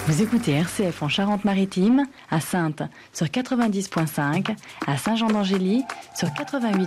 Vous écoutez RCF en Charente-Maritime, à Saintes sur 90.5, à Saint-Jean-d'Angély sur 88.